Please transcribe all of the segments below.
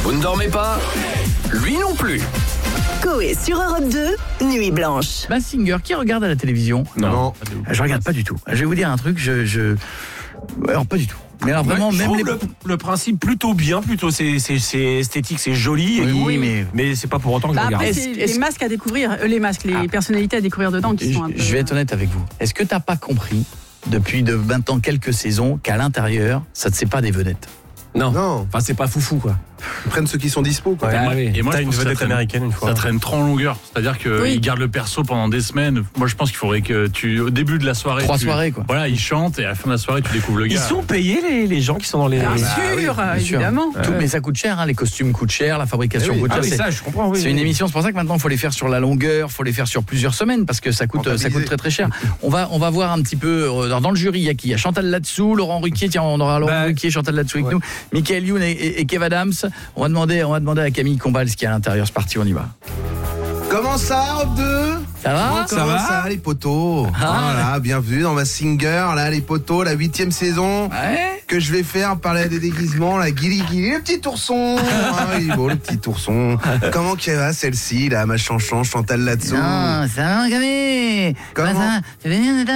Vous ne dormez pas? Lui non plus. Coé sur Europe 2, Nuit Blanche. Masked Singer, qui regarde à la télévision? Non. Je regarde pas du tout. Je vais vous dire un truc, alors pas du tout. Mais alors vraiment, Je même trouve les... le principe plutôt bien, c'est esthétique, c'est joli. Oui, mais c'est pas pour autant que je regarde. Après, c'est les masques à découvrir, les personnalités à découvrir dedans qui sont un peu... je vais être honnête avec vous. Est-ce que t'as pas compris, depuis de maintenant quelques saisons, qu'à l'intérieur, ça ne c'est pas des vedettes? Non. Enfin, c'est pas foufou, quoi. Ils prennent ceux qui sont dispo, quoi. Et moi, T'as je une trouve que ça vedette traîne. américaine une fois. Ça traîne trop en longueur. C'est-à-dire qu'ils gardent le perso pendant des semaines. Moi, je pense qu'il faudrait que au début de la soirée. 3 soirées, quoi. Voilà, ils chantent et à la fin de la soirée, tu découvres le gars. Ils sont payés, les gens qui sont dans les... Bien sûr, évidemment. Tout, mais ça coûte cher, hein, les costumes coûtent cher, la fabrication coûte cher. ça, je comprends. C'est une émission, c'est pour ça que maintenant il faut les faire sur la longueur, il faut les faire sur plusieurs semaines parce que ça coûte très très cher. On va voir un petit peu dans le jury, il y a qui? Il y a Chantal Latsou, Laurent Ruquier, tiens, on aura Laurent Ruquier, Chantal Latsou avec nous, Michael Youn et Kev Adams. On va demander à Camille Combal ce qu'il y a à l'intérieur, c'est parti, on y va. Comment ça, Europe 2? Ça va? Ça va les potos? Voilà, bienvenue dans Masked Singer, là les potos, la 8e saison. Ouais. Que je vais faire parler des déguisements, la Guili, le petit ourson. Il est beau le petit ourson. Comment qu'elle va celle-ci, là, ma chanson, Chantal Latsou? Non, ça va Camille? Comment ça? Ça fait bien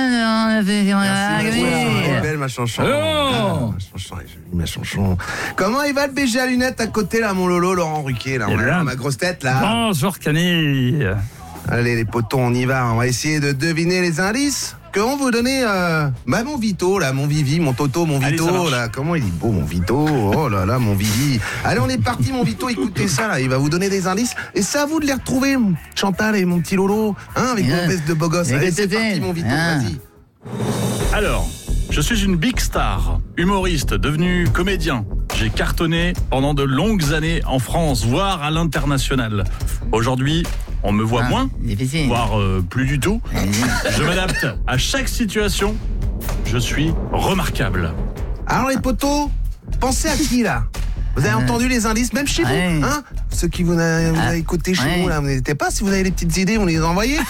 Merci, elle est belle ma chanson. Oh Ma chanson, elle est jolie, ma chanson. Comment il va le BG à lunettes à côté, là, mon Lolo, Laurent Ruquier, là, on a ma grosse tête, là. Bonjour Camille. Allez les potos, on y va, on va essayer de deviner les indices que vont vous donner mon Vito, là, mon Vivi, mon Toto, mon Vito, là, comment il est beau mon Vito, oh là là, mon Vivi. Allez, on est parti mon Vito, écoutez ça, là, il va vous donner des indices, et c'est à vous de les retrouver, Chantal et mon petit Lolo, hein, avec vos vestes de beau gosse. Allez, c'est parti mon Vito, vas-y. Alors, je suis une big star, humoriste, devenu comédien. J'ai cartonné pendant de longues années en France, voire à l'international. Aujourd'hui, on me voit moins, voire plus du tout. Je m'adapte à chaque situation. Je suis remarquable. Alors les potos, pensez à qui là? Vous avez entendu les indices, même chez vous, hein? Ceux qui vous avez écouté chez vous là, vous n'hésitez pas, si vous avez des petites idées, on les envoyez.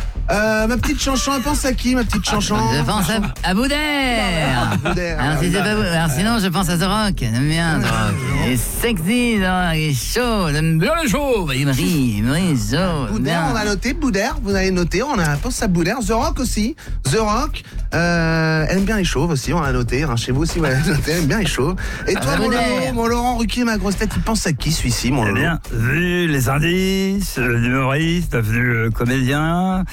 Ma petite chanson, elle pense à qui, ma petite chanson? Je pense à Boudère. Alors sinon, je pense à The Rock. J'aime bien The Rock. Il est sexy, The Rock. Il est chaud. J'aime bien les chauds. Il me rit chaud. Boudère, on a noté. Boudère, vous avez noté. On a pensé à Boudère. The Rock aussi. The Rock. Elle aime bien les chauves aussi. On a noté. Hein, chez vous aussi, vous avez noté. Elle aime bien les chauves. Et toi, mon Laurent Ruquier, ma grosse tête, il pense à qui celui-ci, mon Laurent? Eh bien, vu les indices, l'humoriste, devenu comédien,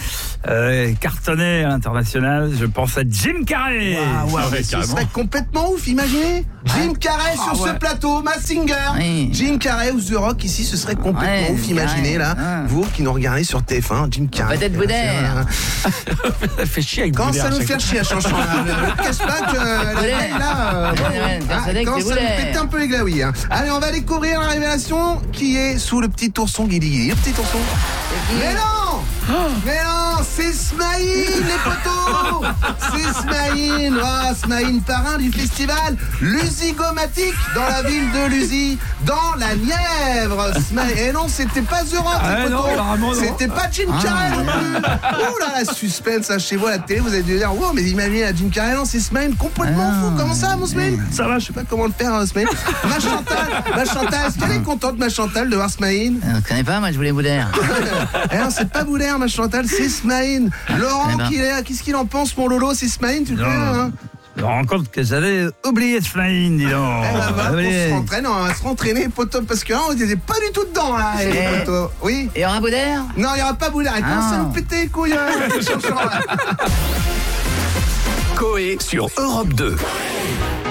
cartonné à l'international, je pense à Jim Carrey. Ce serait complètement ouf, imaginez Jim Carrey sur ce plateau, Masked Singer. Jim Carrey ou The Rock ici, ce serait complètement ouf, imaginez là, vous qui nous regardez sur TF1, Jim Carrey. Peut-être Boudère. Ça fait chier avec Quand Boudère, ça nous fait chier à chanson là, ne cache pas que là, quand ça nous pète un peu les glaouis. Hein. Allez, on va découvrir la révélation qui est sous le petit ourson Guili. Le petit ourson. Mais non, c'est Smaïn, les potos. C'est Smaïn, Smaïn, parrain du festival Lusigomatique dans la ville de Luzy, dans la Nièvre. Et non, c'était pas The Rock, les potos. C'était pas Jim Carrey non plus. Ouh là, la suspense chez vous à la télé, vous avez dû dire, wow, mais imaginez à Jim Carrey, non, c'est Smaïn, complètement fou. Comment ça, mon Smaïn? Ça va, je sais pas comment le faire, Smaïn. Ma Chantal, est-ce qu'elle est contente, ma Chantal, de voir Smaïn? Je connais pas, moi, je voulais Boudère. Non, c'est pas Boudère, ma Chantal, c'est Smaïn. Laurent, qu'est-ce qu'il en pense, mon Lolo? C'est Smaïn, tu le connais, hein? Je me rends compte que j'avais oublié Smaïn, dis donc. On va se rentraîner, poteau, parce que on n'était pas du tout dedans, là, les poteaux. Oui. Et il y aura Boudère? Non, il n'y aura pas Boudère. Il commence à nous péter les couilles. Coé sur Europe 2.